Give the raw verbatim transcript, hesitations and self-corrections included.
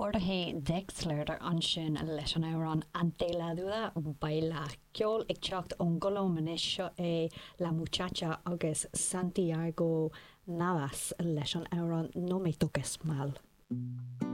Orthe Dexler an sin leis an éran an déileadúla baile ceol ag teacht an golómanis seo é La Muchacha agus Santiago Navas leis an éran nó mé tugus mal.